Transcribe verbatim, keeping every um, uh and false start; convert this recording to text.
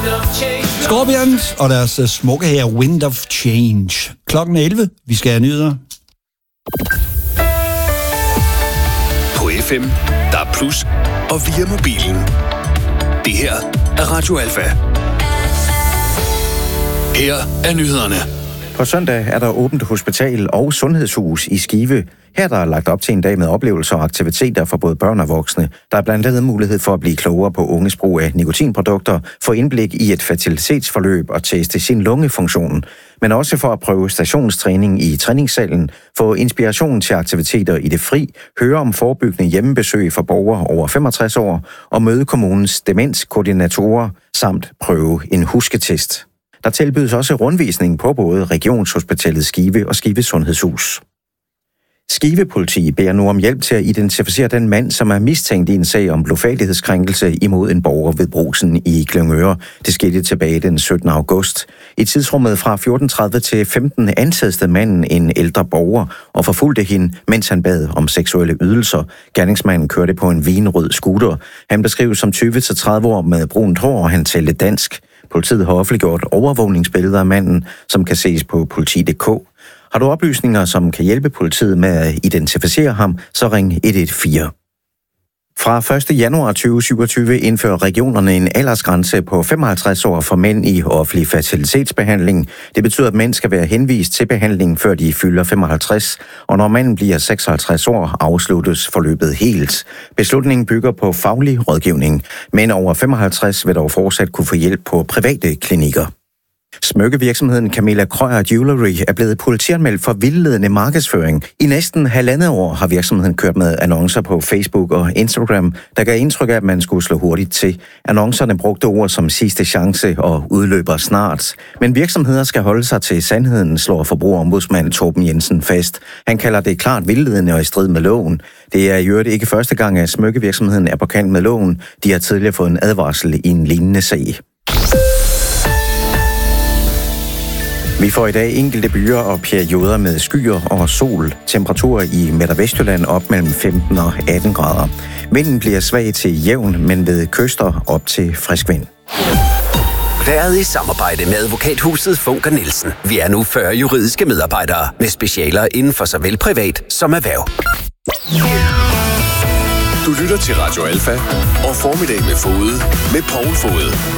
Scorpions og deres smukke her Wind of Change. Klokken er elleve. Vi skal have nyheder. På F M, der er plus, og via mobilen. Det her er Radio Alfa. Her er nyhederne. På søndag er der åbent hospital og sundhedshus i Skive. Her der er lagt op til en dag med oplevelser og aktiviteter for både børn og voksne. Der er blandt andet mulighed for at blive klogere på unges brug af nikotinprodukter, få indblik i et fertilitetsforløb og teste sin lungefunktion. Men også for at prøve stationstræning i træningssalen, få inspiration til aktiviteter i det fri, høre om forebyggende hjemmebesøg for borgere over femogtres år og møde kommunens demenskoordinatorer samt prøve en husketest. Der tilbydes også rundvisning på både Regionshospitalet Skive og Skive Sundhedshus. Skive Politi beder nu om hjælp til at identificere den mand, som er mistænkt i en sag om blufærdighedskrænkelse imod en borger ved Brugsen i Glyngøre. Det skete tilbage den syttende august. I tidsrummet fra fjorten tredive til femten ansættede manden en ældre borger og forfulgte hende, mens han bad om seksuelle ydelser. Gerningsmanden kørte på en vinrød scooter. Han beskrives som tyve til tredive år med brunt hår, og han talte dansk. Politiet har offentliggjort overvågningsbilleder af manden, som kan ses på politi punktum d k. Har du oplysninger, som kan hjælpe politiet med at identificere ham, så ring et et fire. Fra første januar to tusind syvogtyve indfører regionerne en aldersgrænse på femoghalvtreds år for mænd i offentlig fertilitetsbehandling. Det betyder, at mænd skal være henvist til behandling, før de fylder femoghalvtreds, og når manden bliver seksoghalvtreds år, afsluttes forløbet helt. Beslutningen bygger på faglig rådgivning. Mænd over femoghalvtreds vil dog fortsat kunne få hjælp på private klinikker. Smykkevirksomheden Camilla Krøyer Jewelry er blevet politianmeldt for vildledende markedsføring. I næsten halvandet år har virksomheden kørt med annoncer på Facebook og Instagram, der gav indtryk af, at man skulle slå hurtigt til. Annoncerne brugte ord som sidste chance og udløber snart. Men virksomheder skal holde sig til sandheden, slår forbrugerombudsmand Torben Jensen fast. Han kalder det klart vildledende og i strid med loven. Det er i øvrigt ikke første gang, at smykkevirksomheden er på kant med loven. De har tidligere fået en advarsel i en lignende sag. Vi får i dag enkelte byer og perioder med skyer og sol. Temperaturer i Midt- og Vestjylland op mellem femten og atten grader. Vinden bliver svag til jævn, men ved kyster op til frisk vind. Været i samarbejde med advokathuset Funker Nielsen. Vi er nu fyrre juridiske medarbejdere med specialer inden for såvel privat som erhverv. Du lytter til Radio Alfa og Formiddag med Fode med Poul Fode.